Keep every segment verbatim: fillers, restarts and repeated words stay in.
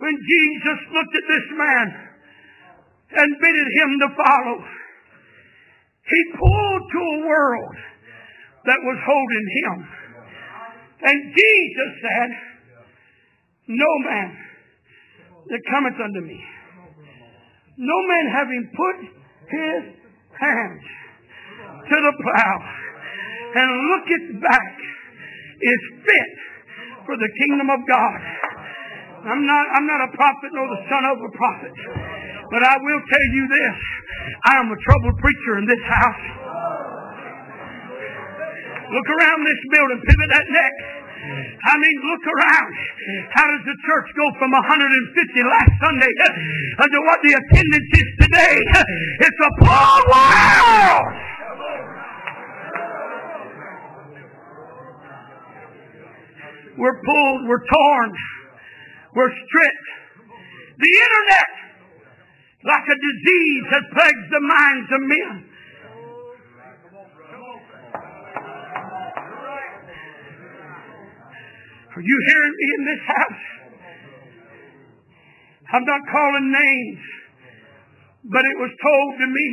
when Jesus looked at this man and bidded him to follow, he pulled to a world that was holding him. And Jesus said, no man that cometh unto me, no man having put his hands to the plow and looketh back is fit for the kingdom of God. I'm not, I'm not a prophet nor the son of a prophet, but I will tell you this. I am a troubled preacher in this house. Look around this building, pivot that neck. I mean, look around. How does the church go from one hundred fifty last Sunday to what the attendance is today? It's a poor world. We're pulled, we're torn, we're stripped. The internet, like a disease, has plagued the minds of men. Are you hearing me in this house? I'm not calling names, but it was told to me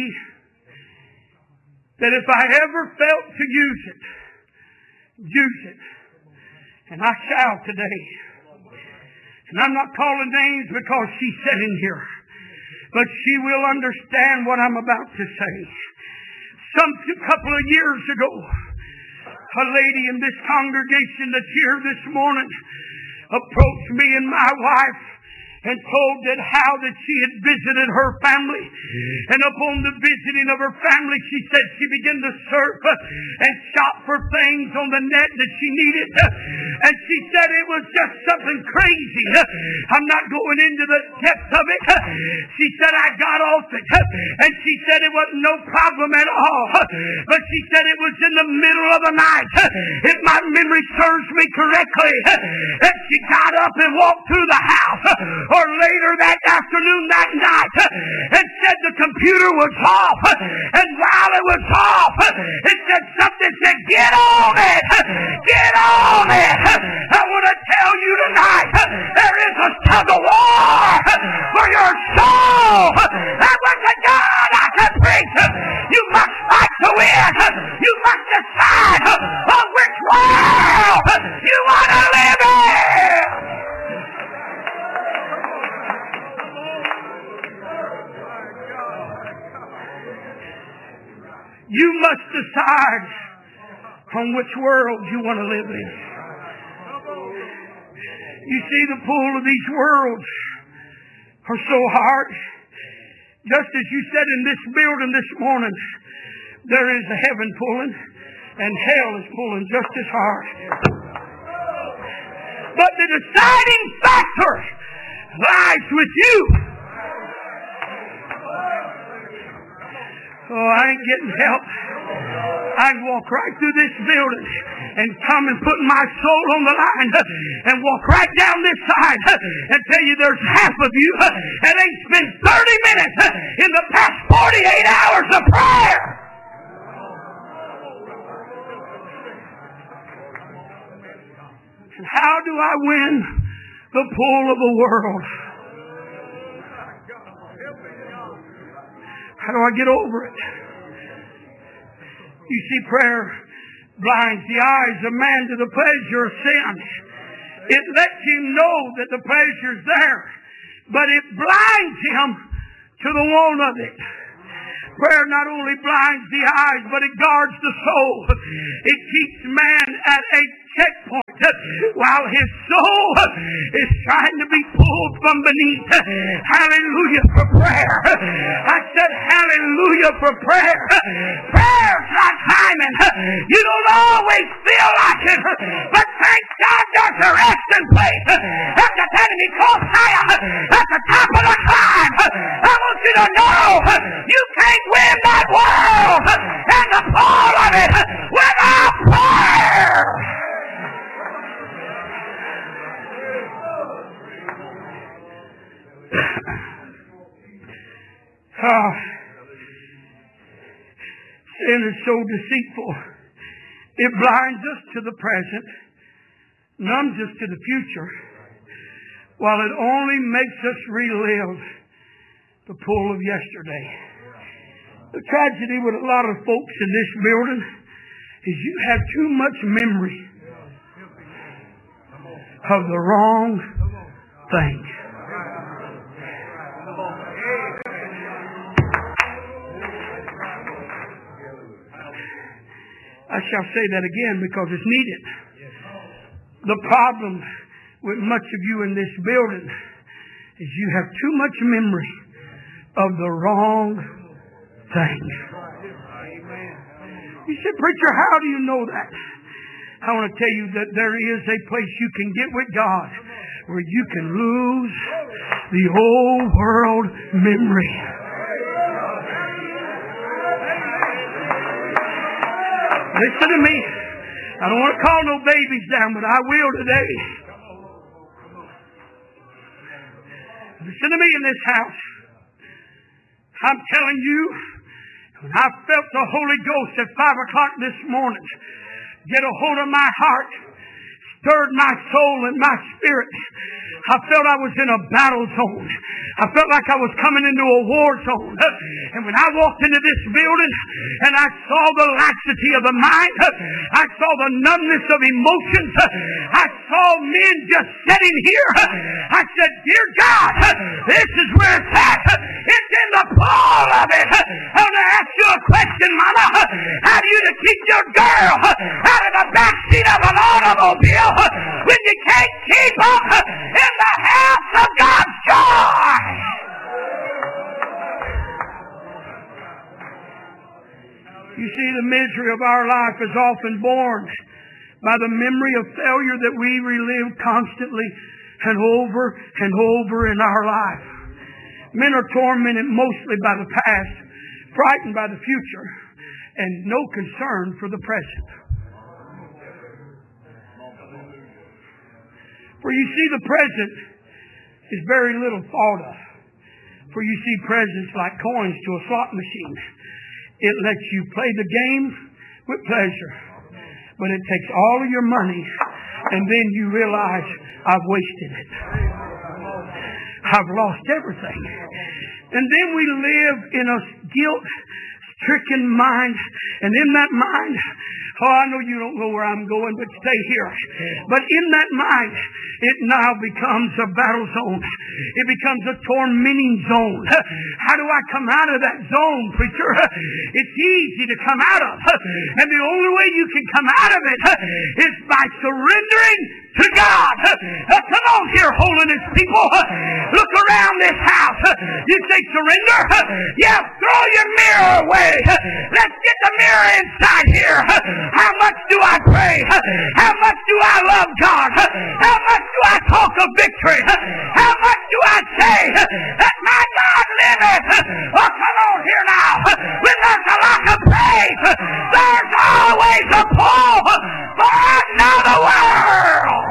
that if I ever felt to use it, use it. And I shall today. And I'm not calling names because she's sitting here, but she will understand what I'm about to say. Some couple of years ago, a lady in this congregation that's here this morning approached me and my wife and told that how that she had visited her family. And upon the visiting of her family, she said she began to surf and shop for things on the net that she needed. And she said it was just something crazy. I'm not going into the depths of it. She said I got off it. And she said it was no problem at all. But she said it was in the middle of the night, if my memory serves me correctly. And she got up and walked through the house, or later that afternoon, that night, and said the computer was off. And while it was off, it said something, said, get on it! Get on it! I want to tell you tonight, there is a tug of war for your soul. And with the God I can preach, you must fight to win. You must decide on which world you want to live in. You must decide on which world you want to live in. You see, the pull of these worlds are so hard. Just as you said in this building this morning, there is a heaven pulling and hell is pulling just as hard. But the deciding factor lies with you. Oh, I ain't getting help. I can walk right through this building and come and put my soul on the line and walk right down this side and tell you there's half of you and ain't spent thirty minutes in the past forty-eight hours of prayer. And how do I win the pull of the world? How do I get over it? You see, prayer blinds the eyes of man to the pleasure of sin. It lets him know that the pleasure's there, but it blinds him to the want of it. Prayer not only blinds the eyes, but it guards the soul. It keeps man at a checkpoint while his soul is trying to be pulled from beneath. Hallelujah for prayer. I said hallelujah for prayer. Prayer's not timing. You don't always feel like it, but thank God there's a resting place at the Pentecostal, at the top of the climb. I want you to know you can't win that world and the pull of it without prayer. Ah, sin is so deceitful. It blinds us to the present, numbs us to the future, while it only makes us relive the pull of yesterday. The tragedy with a lot of folks in this building is you have too much memory of the wrong thing. I shall say that again because it's needed. The problem with much of you in this building is you have too much memory of the wrong thing. You said, preacher, how do you know that? I want to tell you that there is a place you can get with God where you can lose the old world memory. Listen to me. I don't want to call no babies down, but I will today. Listen to me in this house. I'm telling you, when I felt the Holy Ghost at five o'clock this morning get a hold of my heart, stirred my soul and my spirit, I felt I was in a battle zone. I felt like I was coming into a war zone. And when I walked into this building and I saw the laxity of the mind, I saw the numbness of emotions, I saw men just sitting here, I said, dear God, this is where it's at. It's in the pull of it. I want to ask you a question, Mama. How do you to keep your girl out of the backseat of an automobile when you can't keep up in the house of God's joy? You see, the misery of our life is often born by the memory of failure that we relive constantly and over and over in our life. Men are tormented mostly by the past, frightened by the future, and no concern for the present. For you see, the present is very little thought of. For you see, presents like coins to a slot machine. It lets you play the game with pleasure. But it takes all of your money, and then you realize, I've wasted it. I've lost everything. And then we live in a guilt-stricken mind. And in that mind, oh, I know you don't know where I'm going, but stay here. But in that mind, it now becomes a battle zone. It becomes a tormenting zone. How do I come out of that zone, preacher? It's easy to come out of. And the only way you can come out of it is by surrendering to God. Come on here, holiness people. Look around this house. You say surrender? Yeah, throw your mirror away. Let's get the mirror inside here. How much do I pray? How much do I love God? How much do I talk of victory? How much do I say that my God liveth? Oh, come on here now. When there's a lack of faith, there's always a pull for another world.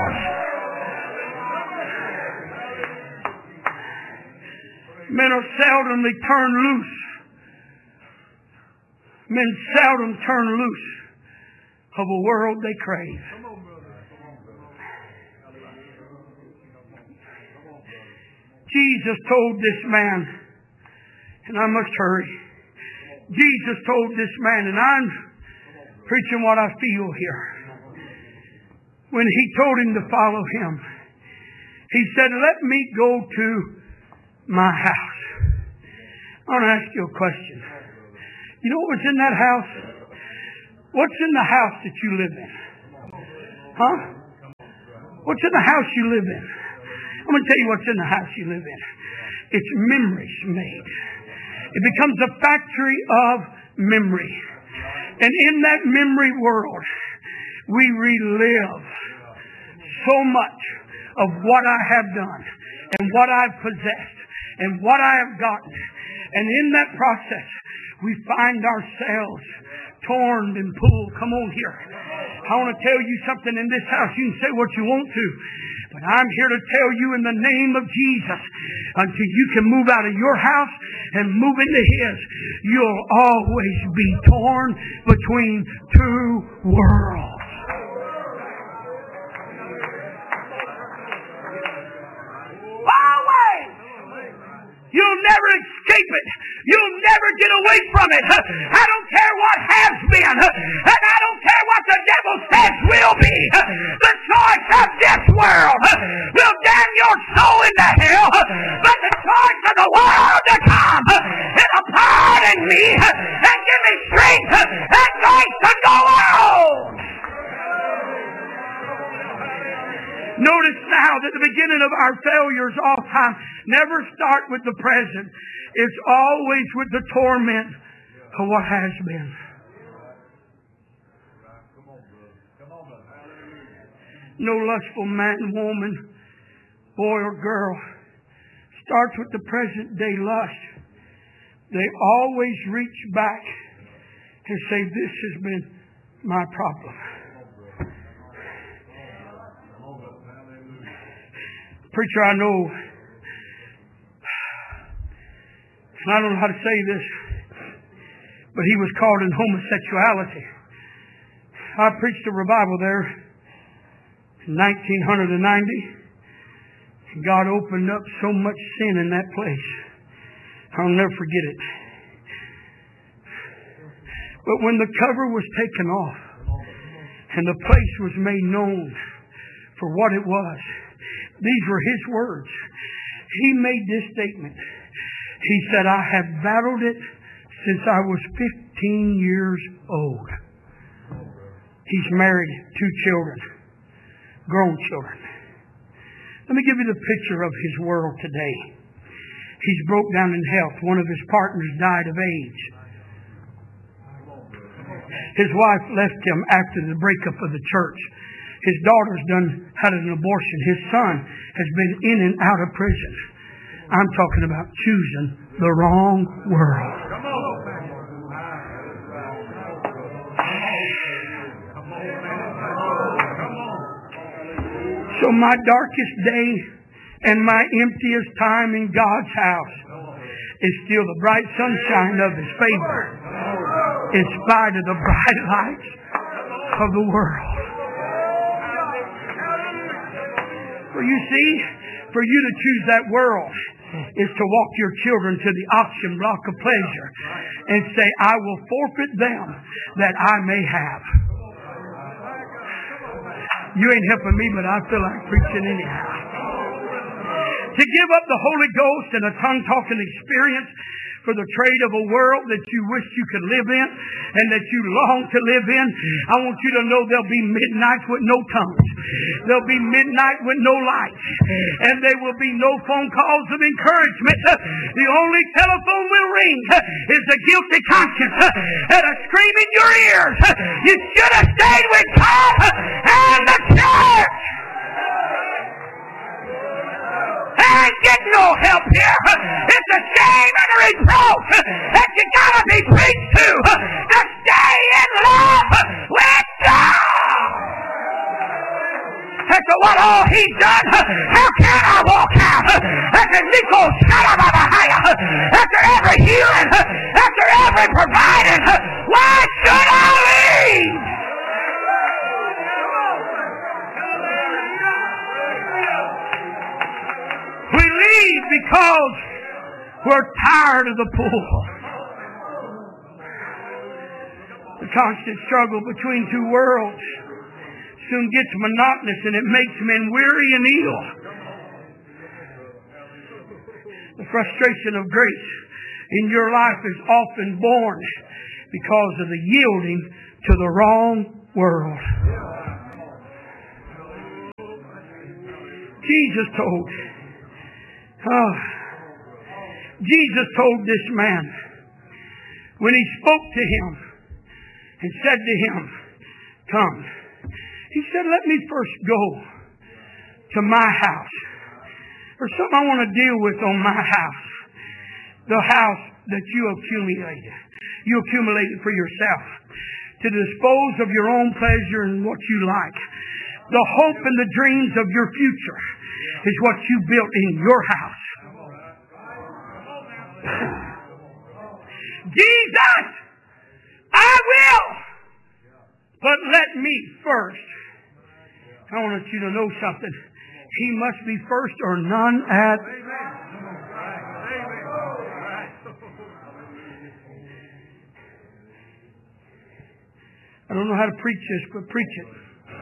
Men are seldomly turned loose. Men seldom turn loose of a world they crave. Jesus told this man, and I must hurry. Jesus told this man, and I'm preaching what I feel here. When he told him to follow him, he said, let me go to my house. I want to ask you a question. You know what's in that house? What's in the house that you live in? Huh? What's in the house you live in? I'm going to tell you what's in the house you live in. It's memories made. It becomes a factory of memory. And in that memory world, we relive so much of what I have done and what I've possessed and what I have gotten. And in that process, we find ourselves torn and pulled. Come on here. I want to tell you something in this house. You can say what you want to. But I'm here to tell you in the name of Jesus, until you can move out of your house and move into His, you'll always be torn between two worlds. Notice now that the beginning of our failures all time never start with the present. It's always with the torment of what has been. No lustful man, woman, boy or girl starts with the present day lust. They always reach back and say, this has been my problem. Preacher, I know, and I don't know how to say this, but he was caught in homosexuality. I preached a revival there in nineteen ninety. And God opened up so much sin in that place. I'll never forget it. But when the cover was taken off and the place was made known for what it was, these were his words. He made this statement. He said, I have battled it since I was fifteen years old. He's married, two children, grown children. Let me give you the picture of his world today. He's broke down in health. One of his partners died of AIDS. His wife left him after the breakup of the church. His daughter's done had an abortion. His son has been in and out of prison. I'm talking about choosing the wrong world. So my darkest day and my emptiest time in God's house is still the bright sunshine of His favor, in spite of the bright lights of the world. For you see, for you to choose that world is to walk your children to the auction block of pleasure and say, I will forfeit them that I may have. You ain't helping me, but I feel like preaching anyhow. To give up the Holy Ghost and a tongue-talking experience for the trade of a world that you wish you could live in and that you long to live in, I want you to know there'll be midnights with no tongues. There'll be midnight with no lights. And there will be no phone calls of encouragement. The only telephone will ring is the guilty conscience and a scream in your ears. You should have stayed with God and the church. I ain't getting no help here. It's a shame and a reproach that you gotta be preached to to stay in love with God. After what all He's done, how can I walk out? After Nico Shalababahaya, after every healing, after every providing, why should I leave? We leave because we're tired of the pull. The constant struggle between two worlds soon gets monotonous and it makes men weary and ill. The frustration of grace in your life is often born because of the yielding to the wrong world. Jesus told Oh, Jesus told this man when He spoke to him and said to him, come. He said, let me first go to my house. There's something I want to deal with on my house. The house that you accumulated. You accumulated for yourself. To dispose of your own pleasure and what you like. The hope and the dreams of your future is what you built in your house. Jesus, I will. But let me first. I want you to know something. He must be first or none at. I don't know how to preach this, but preach it.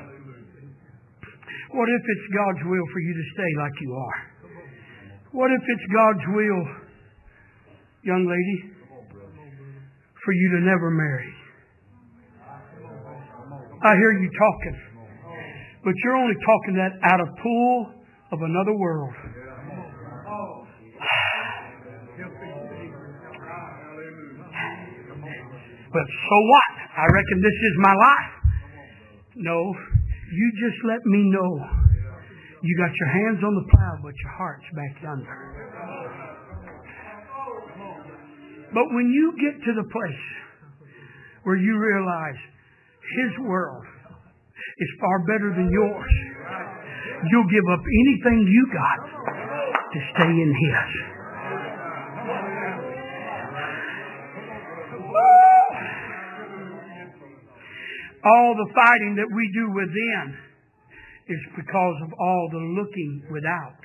What if it's God's will for you to stay like you are? What if it's God's will, young lady, for you to never marry? I hear you talking. But you're only talking that out of pool of another world. But so what? I reckon this is my life. No, you just let me know. You got your hands on the plow, but your heart's back under. But when you get to the place where you realize His world is far better than yours, you'll give up anything you got to stay in His. All the fighting that we do within is because of all the looking without.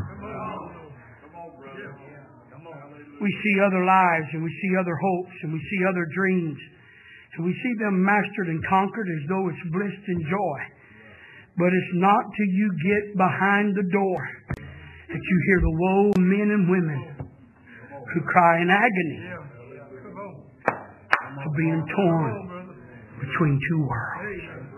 We see other lives, and we see other hopes, and we see other dreams, and we see them mastered and conquered as though it's bliss and joy. But it's not till you get behind the door that you hear the woe of men and women who cry in agony of being torn between two worlds.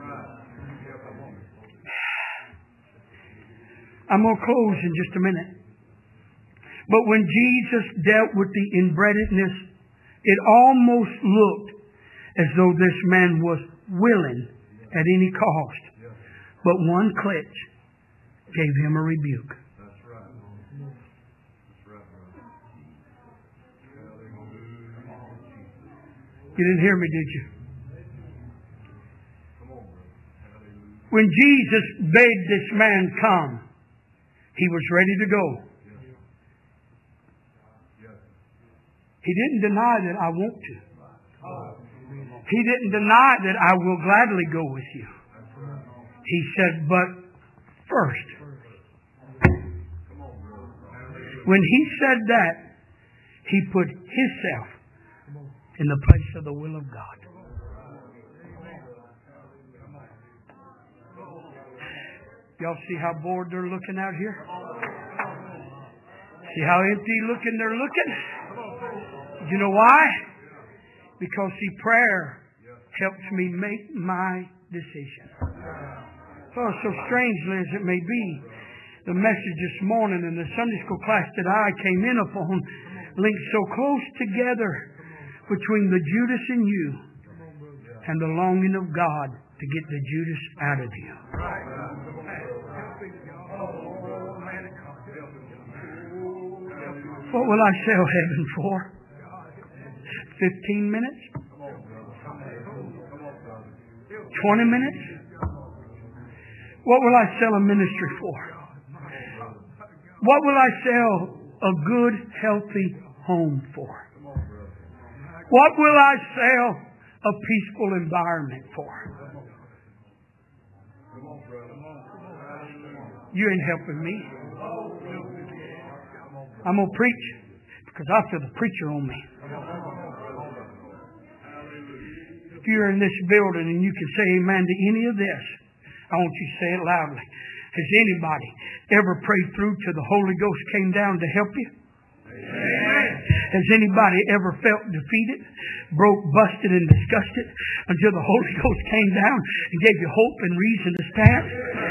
I'm going to close in just a minute. But when Jesus dealt with the inbrededness, it almost looked as though this man was willing at any cost. But one clutch gave him a rebuke. That's right. That's right, brother. You didn't hear me, did you? When Jesus bade this man come, he was ready to go. He didn't deny that I want to. He didn't deny that I will gladly go with you. He said, but first. When he said that, he put himself in the place of the will of God. Y'all see how bored they're looking out here? See how empty looking they're looking? You know why? Because, see, prayer helps me make my decision. Oh, so strangely as it may be, the message this morning in the Sunday school class that I came in upon linked so close together between the Judas in you and the longing of God to get the Judas out of you. What will I sell heaven for? Fifteen minutes? Twenty minutes? What will I sell a ministry for? What will I sell a good, healthy home for? What will I sell a peaceful environment for? You ain't helping me. I'm going to preach because I feel the preacher on me. If you're in this building and you can say amen to any of this, I want you to say it loudly. Has anybody ever prayed through till the Holy Ghost came down to help you? Amen. Has anybody ever felt defeated, broke, busted, and disgusted until the Holy Ghost came down and gave you hope and reason to stand?